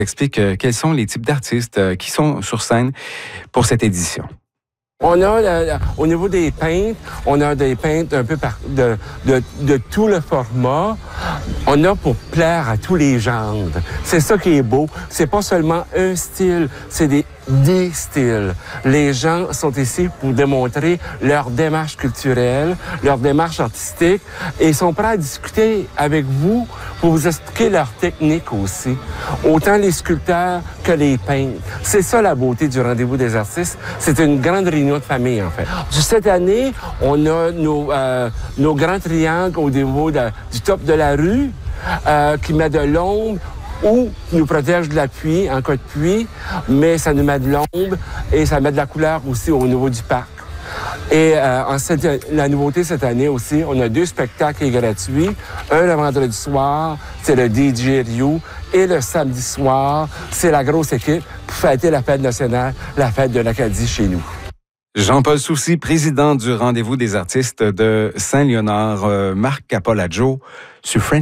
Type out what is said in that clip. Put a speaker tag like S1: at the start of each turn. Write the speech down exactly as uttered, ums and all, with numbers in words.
S1: Explique euh, quels sont les types d'artistes euh, qui sont sur scène pour cette édition.
S2: On a, la, la, au niveau des peintres, on a des peintres un peu par, de, de, de tout le format. On a pour plaire à tous les genres. C'est ça qui est beau. C'est pas seulement un style, c'est des, des styles. Les gens sont ici pour démontrer leur démarche culturelle, leur démarche artistique, et ils sont prêts à discuter avec vous pour vous expliquer leur technique aussi. Autant les sculpteurs que les peintres. C'est ça la beauté du Rendez-vous des artistes. C'est une grande réunion de famille, en fait. Cette année, on a nos, euh, nos grands triangles au niveau de, du top de la rue euh, qui met de l'ombre ou nous protège de la pluie, en cas de pluie, mais ça nous met de l'ombre et ça met de la couleur aussi au niveau du parc. Et euh, en cette, la nouveauté cette année aussi, on a deux spectacles gratuits. Un le vendredi soir, c'est le D J Ryu. Et le samedi soir, c'est la grosse équipe pour fêter la fête nationale, la fête de l'Acadie chez nous.
S1: Jean-Paul Soucy, président du Rendez-vous des artistes de Saint-Léonard, euh, Marc Capolaggio sur French.